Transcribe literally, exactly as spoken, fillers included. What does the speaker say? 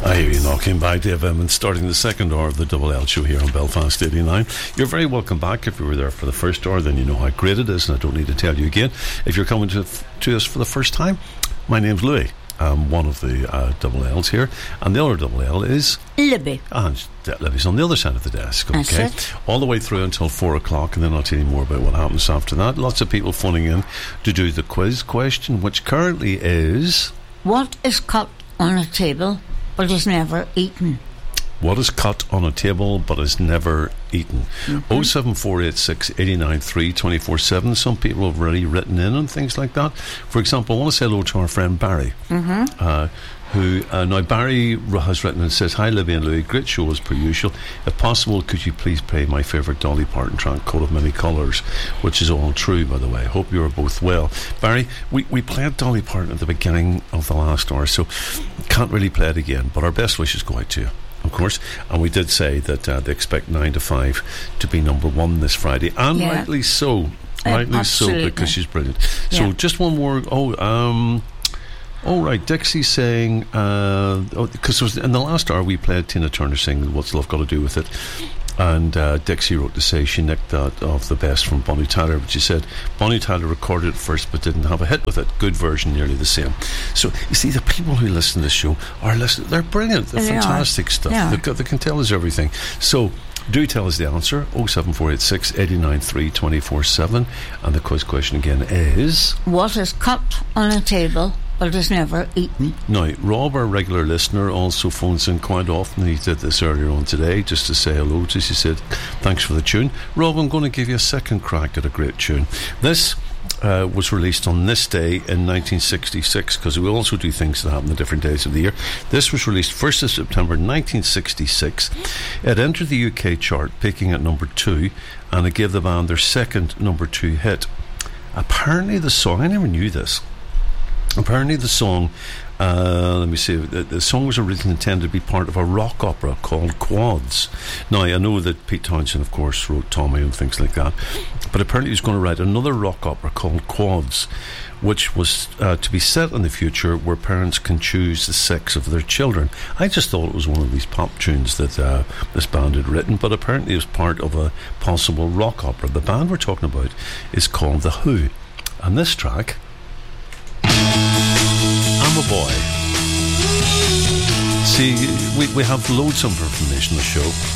Hi, you knocking by Dave Emmons, starting the second hour of the Double L show here on Belfast eighty-nine. You're very welcome back. If you were there for the first hour, then you know how great it is, and I don't need to tell you again. If you're coming to, to us for the first time, my name's Louis. I'm one of the uh, double L's here, and the other double L is Libby. And Libby's on the other side of the desk. Okay, That's it. All the way through until four o'clock, and then I'll tell you more about what happens after that. Lots of people phoning in to do the quiz question, which currently is: what is cut on a table but is never eaten? What is cut on a table but is never eaten? Mm-hmm. oh seven four eight six, eight nine three, two four seven. Some people have already written in and things like that. For example, I want to say hello to our friend Barry, Mm-hmm. uh, who uh, now Barry has written and says, "Hi Libby and Louis, great show as per usual. If possible, could you please play my favourite Dolly Parton track, Coat of Many Colours," which is all true, by the way. Hope you are both well. Barry, we, we played Dolly Parton at the beginning of the last hour, so can't really play it again, but our best wishes go out to you, of course. And we did say that uh, they expect nine to five to be number one this Friday, and Yeah. rightly so. Rightly Um, so, absolutely. because she's brilliant. So Yeah. just one more. Oh, um... Oh right, Dixie's saying uh, oh, because it was in the last hour we played Tina Turner singing "What's Love Got to Do with It," and uh, Dixie wrote to say she nicked that off the best from Bonnie Tyler, but she said Bonnie Tyler recorded it first but didn't have a hit with it. Good version, nearly the same. So you see, the people who listen to this show are listening. They're brilliant. They're They fantastic are. stuff. They are. They, ca- they can tell us everything. So do tell us the answer. oh seven four eight six, eight nine three, two four seven, and the quiz question again is: What is cut on a table but is never eaten? now, Rob, our regular listener, also phones in quite often. He did this earlier on today just to say hello to us. He said, thanks for the tune. Rob, I'm going to give you a second crack at a great tune. This uh, was released on this day in nineteen sixty-six, because we also do things that happen on different days of the year. This was released first of September nineteen sixty-six. It entered the U K chart, peaking at number two, and it gave the band their second number two hit. Apparently the song, I never knew this, Apparently the song, uh, let me see, the, the song was originally intended to be part of a rock opera called Quads. Now, I know that Pete Townshend, of course, wrote Tommy and things like that, but apparently he was going to write another rock opera called Quads, which was uh, to be set in the future where parents can choose the sex of their children. I just thought it was one of these pop tunes that uh, this band had written, but apparently it was part of a possible rock opera. The band we're talking about is called The Who, and this track, I'm a Boy. See, we, we have loads of information on the show.